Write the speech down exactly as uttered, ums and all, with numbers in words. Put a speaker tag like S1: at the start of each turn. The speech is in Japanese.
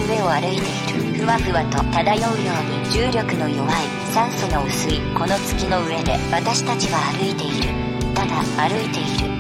S1: 上を歩いている。ふわふわと漂うように重力の弱い酸素の薄いこの月の上で私たちは歩いている。ただ歩いている。